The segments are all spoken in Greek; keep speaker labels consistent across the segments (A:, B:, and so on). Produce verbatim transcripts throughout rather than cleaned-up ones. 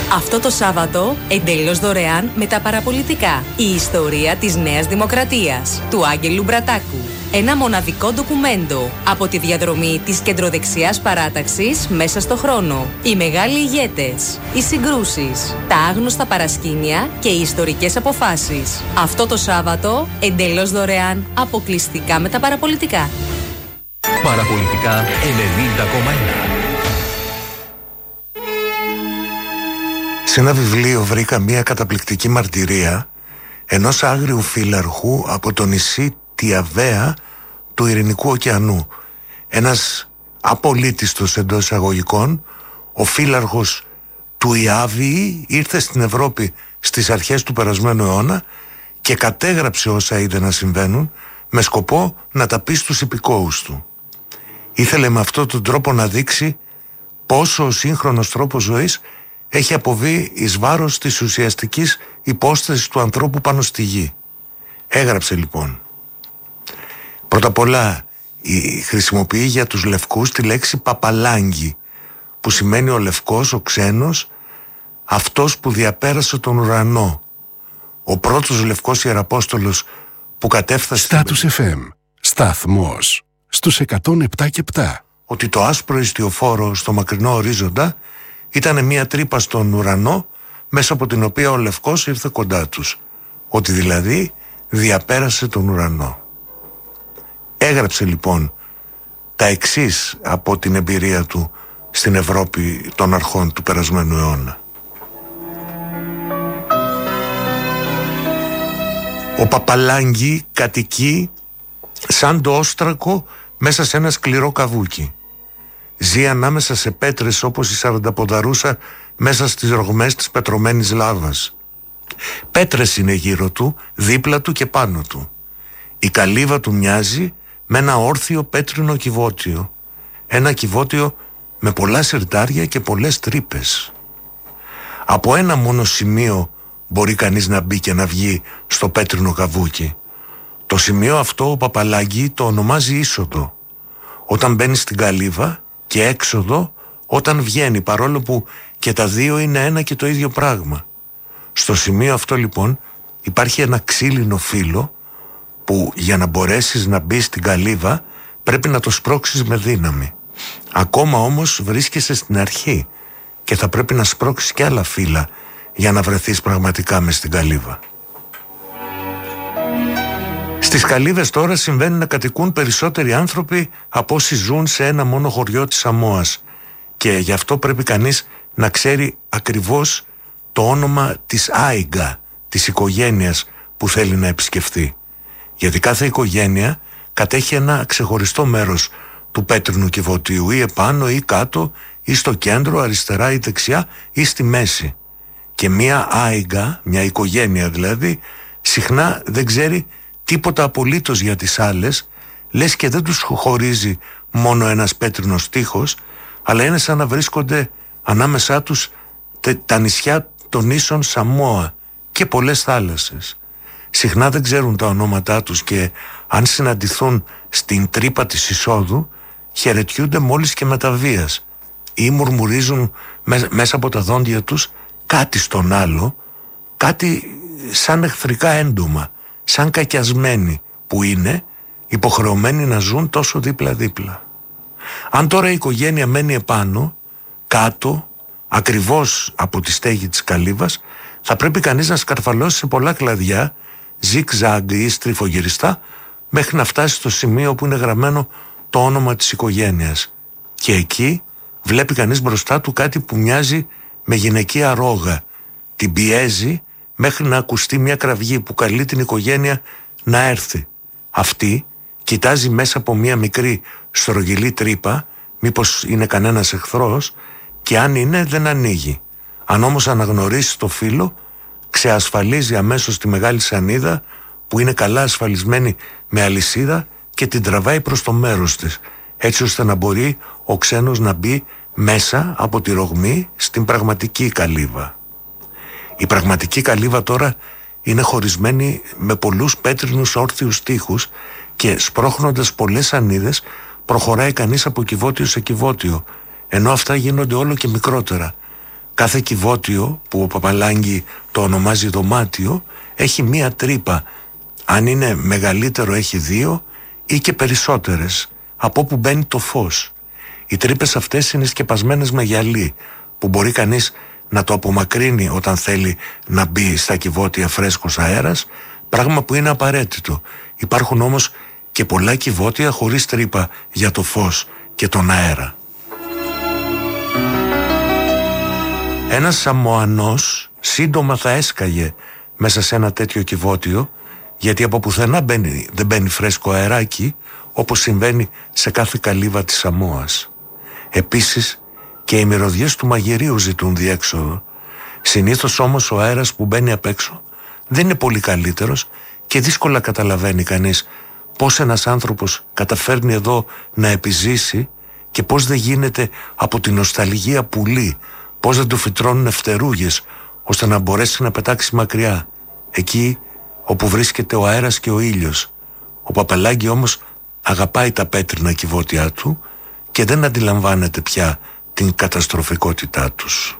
A: Αυτό το Σάββατο, εντελώς δωρεάν με τα παραπολιτικά. Η ιστορία της Νέας Δημοκρατίας, του Άγγελου Μπρατάκου. Ένα μοναδικό ντοκουμέντο από τη διαδρομή της κεντροδεξιάς παράταξης μέσα στο χρόνο. Οι μεγάλοι ηγέτες, οι συγκρούσεις, τα άγνωστα παρασκήνια και οι ιστορικές αποφάσεις. Αυτό το Σάββατο, εντελώς δωρεάν, αποκλειστικά με τα παραπολιτικά.
B: Παραπολιτικά ενενήντα κόμμα ένα.
C: Σε ένα βιβλίο βρήκα μια καταπληκτική μαρτυρία ενός άγριου φύλαρχου από το νησί Τιαβέα του Ειρηνικού ωκεανού. Ένας απολύτιστος εντός εισαγωγικών, ο φύλαρχος του Ιάβιη ήρθε στην Ευρώπη στις αρχές του περασμένου αιώνα και κατέγραψε όσα είδε να συμβαίνουν με σκοπό να τα πει στους υπηκόους του. Ήθελε με αυτόν τον τρόπο να δείξει πόσο ο σύγχρονος τρόπος ζωής έχει αποβεί εις βάρος της ουσιαστικής υπόστασης του ανθρώπου πάνω στη γη. Έγραψε λοιπόν: πρώτα απ' όλα χρησιμοποιεί για τους λευκούς τη λέξη παπαλάγγι, που σημαίνει ο λευκός, ο ξένος, αυτός που διαπέρασε τον ουρανό. Ο πρώτος λευκός ιεραπόστολος που κατέφθασε...
D: Status εφ εμ, σταθμός στους εκατόν επτά και επτά.
C: Ότι το άσπρο ιστιοφόρο στο μακρινό ορίζοντα ήταν μια τρύπα στον ουρανό μέσα από την οποία ο λευκός ήρθε κοντά τους. Ότι δηλαδή διαπέρασε τον ουρανό. Έγραψε λοιπόν τα εξής από την εμπειρία του στην Ευρώπη των αρχών του περασμένου αιώνα. Ο Παπαλάγγι κατοικεί σαν το όστρακο μέσα σε ένα σκληρό καβούκι. Ζει ανάμεσα σε πέτρες όπως η σαρανταποδαρούσα μέσα στις ρογμές της πετρωμένης λάβας. Πέτρες είναι γύρω του, δίπλα του και πάνω του. Η καλύβα του μοιάζει με ένα όρθιο πέτρινο κυβότιο. Ένα κυβότιο με πολλά συρτάρια και πολλές τρύπες. Από ένα μόνο σημείο μπορεί κανείς να μπει και να βγει στο πέτρινο καβούκι. Το σημείο αυτό ο Παπαλάγγι το ονομάζει είσοδο. Όταν μπαίνει στην καλύβα, και έξοδο όταν βγαίνει, παρόλο που και τα δύο είναι ένα και το ίδιο πράγμα. Στο σημείο αυτό λοιπόν υπάρχει ένα ξύλινο φύλλο που για να μπορέσεις να μπεις στην καλύβα πρέπει να το σπρώξεις με δύναμη. Ακόμα όμως βρίσκεσαι στην αρχή και θα πρέπει να σπρώξεις και άλλα φύλλα για να βρεθείς πραγματικά μες στην καλύβα. Στις καλύβες τώρα συμβαίνει να κατοικούν περισσότεροι άνθρωποι από όσοι ζουν σε ένα μόνο χωριό της Σαμόας, και γι' αυτό πρέπει κανείς να ξέρει ακριβώς το όνομα της Άιγκα, της οικογένειας που θέλει να επισκεφθεί. Γιατί κάθε οικογένεια κατέχει ένα ξεχωριστό μέρος του πέτρινου κυβωτίου, ή επάνω ή κάτω ή στο κέντρο, αριστερά ή δεξιά ή στη μέση. Και μία Άιγκα, μια οικογένεια δηλαδή, συχνά δεν ξέρει τίποτα απολύτως για τις άλλες, λες και δεν τους χωρίζει μόνο ένας πέτρινος τείχος, αλλά είναι σαν να βρίσκονται ανάμεσά τους τα νησιά των ίσων Σαμόα και πολλές θάλασσες. Συχνά δεν ξέρουν τα ονόματά τους και αν συναντηθούν στην τρύπα της εισόδου, χαιρετιούνται μόλις και με τα βίας ή μουρμουρίζουν μέσα από τα δόντια τους κάτι στον άλλο, κάτι σαν εχθρικά έντομα, σαν κακιασμένοι που είναι, υποχρεωμένοι να ζουν τόσο δίπλα-δίπλα. Αν τώρα η οικογένεια μένει επάνω, κάτω, ακριβώς από τη στέγη της καλύβας, θα πρέπει κανείς να σκαρφαλώσει σε πολλά κλαδιά, ζιγ-ζαγ ή στριφογυριστά, μέχρι να φτάσει στο σημείο που είναι γραμμένο το όνομα της οικογένειας. Και εκεί βλέπει κανείς μπροστά του κάτι που μοιάζει με γυναικεία ρόγα. Την πιέζει μέχρι να ακουστεί μια κραυγή που καλεί την οικογένεια να έρθει. Αυτή κοιτάζει μέσα από μια μικρή στρογγυλή τρύπα, μήπως είναι κανένας εχθρός, και αν είναι δεν ανοίγει. Αν όμως αναγνωρίσει το φύλλο, ξεασφαλίζει αμέσως τη μεγάλη σανίδα που είναι καλά ασφαλισμένη με αλυσίδα και την τραβάει προς το μέρος της, έτσι ώστε να μπορεί ο ξένος να μπει μέσα από τη ρογμή στην πραγματική καλύβα. Η πραγματική καλύβα τώρα είναι χωρισμένη με πολλούς πέτρινους όρθιους τοίχους και σπρώχνοντας πολλές σανίδες προχωράει κανείς από κυβότιο σε κυβότιο, ενώ αυτά γίνονται όλο και μικρότερα. Κάθε κυβότιο που ο Παπαλάγκη το ονομάζει δωμάτιο έχει μία τρύπα. Αν είναι μεγαλύτερο έχει δύο ή και περισσότερες, από όπου μπαίνει το φως. Οι τρύπες αυτές είναι σκεπασμένες με γυαλί, που μπορεί κανείς να το απομακρύνει όταν θέλει να μπει στα κυβότια φρέσκος αέρας, πράγμα που είναι απαραίτητο. Υπάρχουν όμως και πολλά κυβότια χωρίς τρύπα για το φως και τον αέρα. Ένας Σαμοανός σύντομα θα έσκαγε μέσα σε ένα τέτοιο κυβότιο, γιατί από πουθενά μπαίνει, δεν μπαίνει φρέσκο αεράκι, όπως συμβαίνει σε κάθε καλύβα της Σαμόας. Επίσης και οι μυρωδιές του μαγειρίου ζητούν διέξοδο. Συνήθως όμως ο αέρας που μπαίνει απ' έξω δεν είναι πολύ καλύτερος και δύσκολα καταλαβαίνει κανείς πώς ένας άνθρωπος καταφέρνει εδώ να επιζήσει και πώς δεν γίνεται από την νοσταλγία πουλί, πώς δεν του φυτρώνουν φτερούγες ώστε να μπορέσει να πετάξει μακριά, εκεί όπου βρίσκεται ο αέρας και ο ήλιος. Ο Παπαλάγκη όμως αγαπάει τα πέτρινα κυβότια του και δεν αντιλαμβάνεται πια την καταστροφικότητά τους.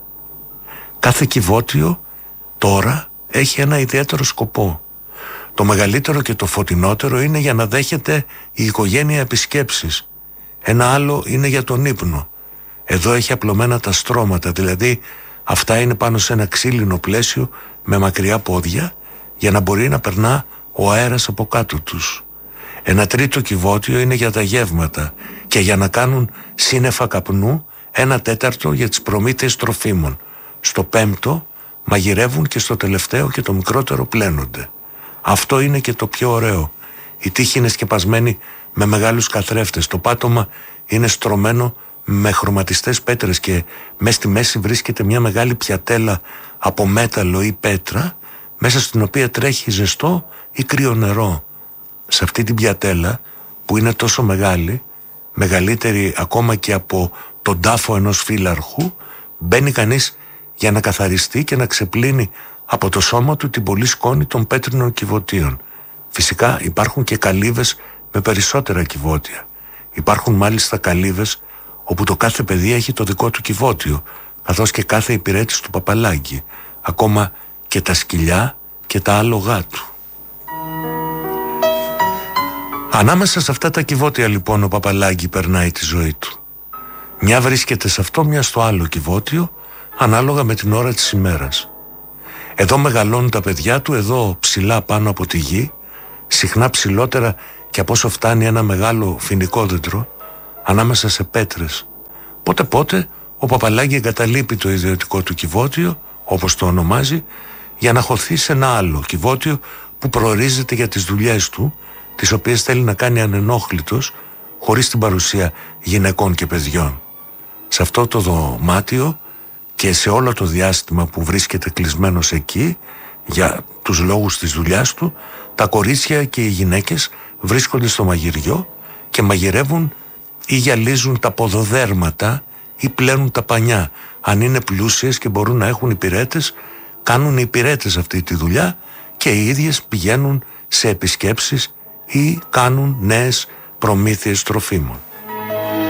C: Κάθε κυβότιο τώρα έχει ένα ιδιαίτερο σκοπό. Το μεγαλύτερο και το φωτεινότερο είναι για να δέχεται η οικογένεια επισκέψεις. Ένα άλλο είναι για τον ύπνο. Εδώ έχει απλωμένα τα στρώματα, δηλαδή αυτά είναι πάνω σε ένα ξύλινο πλαίσιο με μακριά πόδια για να μπορεί να περνά ο αέρας από κάτω τους. Ένα τρίτο κυβότιο είναι για τα γεύματα και για να κάνουν σύννεφα καπνού, ένα τέταρτο για τις προμήθειες τροφίμων. Στο πέμπτο μαγειρεύουν και στο τελευταίο και το μικρότερο πλένονται. Αυτό είναι και το πιο ωραίο. Η τύχη είναι σκεπασμένη με μεγάλους καθρέφτες. Το πάτωμα είναι στρωμένο με χρωματιστές πέτρες και μες στη μέση βρίσκεται μια μεγάλη πιατέλα από μέταλλο ή πέτρα, μέσα στην οποία τρέχει ζεστό ή κρύο νερό. Σε αυτή την πιατέλα που είναι τόσο μεγάλη, μεγαλύτερη ακόμα και από τον τάφο ενός φύλαρχου, μπαίνει κανείς για να καθαριστεί και να ξεπλύνει από το σώμα του την πολλή σκόνη των πέτρινων κυβωτίων. Φυσικά υπάρχουν και καλύβες με περισσότερα κυβότια. Υπάρχουν μάλιστα καλύβες όπου το κάθε παιδί έχει το δικό του κυβότιο, καθώς και κάθε υπηρέτης του Παπαλάγκη, ακόμα και τα σκυλιά και τα άλογά του. Ανάμεσα σε αυτά τα κυβότια λοιπόν ο Παπαλάγκη περνάει τη ζωή του. Μια βρίσκεται σε αυτό, μια στο άλλο κυβότιο, ανάλογα με την ώρα της ημέρας. Εδώ μεγαλώνουν τα παιδιά του, εδώ ψηλά πάνω από τη γη, συχνά ψηλότερα και από όσο φτάνει ένα μεγάλο φοινικό δέντρο, ανάμεσα σε πέτρες. Πότε πότε ο Παπαλάγκη εγκαταλείπει το ιδιωτικό του κυβότιο, όπως το ονομάζει, για να χωθεί σε ένα άλλο κυβότιο που προορίζεται για τις δουλειές του, τις οποίες θέλει να κάνει ανενόχλητος, χωρίς την παρουσία γυναικών και παιδιών. Σε αυτό το δωμάτιο και σε όλο το διάστημα που βρίσκεται κλεισμένος εκεί, για τους λόγους της δουλειάς του, τα κορίτσια και οι γυναίκες βρίσκονται στο μαγειριό και μαγειρεύουν ή γυαλίζουν τα ποδοδέρματα ή πλένουν τα πανιά. Αν είναι πλούσιες και μπορούν να έχουν υπηρέτες, κάνουν οι υπηρέτες αυτή τη δουλειά και οι ίδιες πηγαίνουν σε επισκέψεις ή κάνουν νέες προμήθειες τροφίμων.